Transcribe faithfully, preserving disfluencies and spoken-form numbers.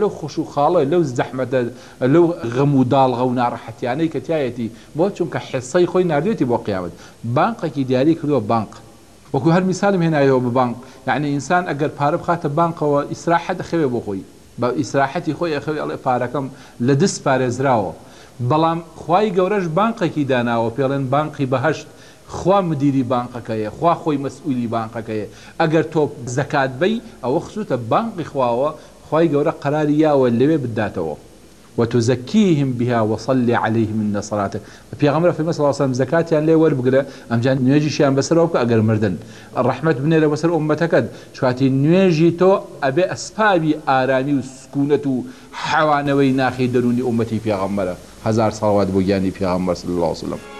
لەو خوش و خاڵە لەو زەحمەتە لەو غەم و داڵغە و ناڕەحەتیانەی کە تایەتی بۆ چونکە حسەی خۆی ناردوێتی بۆ قیامەت بانقێکی دیاری کردووە بانق وەکو هەر میسالم هێنایەوە بە بانق یعنی ئینسان ئەگەر پارە بخاتە بانقەوە ئیسراحەت دەخەوێ بۆ خۆی بە ئیسراحەتی خۆی ئەخەوێ ئەڵێ پارەکەم لە دەست پارێزراوە بەڵام خوای گەورەش بانقێکی داناوە پێڵێن بانقی بەهەشت خوا مدیری بانقەکەیە خوا خۆی مەسئولی بانقەکەیە ئەگەر تۆ زەکات بەی ئەوە خسووتە بانقی خواوە خوای گەورە قەراری یاوە لەوێ بداتەوە وتزكيهم بها وصل عليهم من صلاتك پیغمبر في صلى الله عليه وسلم زكاتيان لي وربغله امجان نيجي شيان بسروك اگر مردن الرحمه بن بسر امتك شواتي نيجي تو ابي اسبابي ارامي وسكونته حوانوي ناخي دروني امتي پیغمبر هزار صلوات بو جاني پیغمبر صلى الله عليه وسلم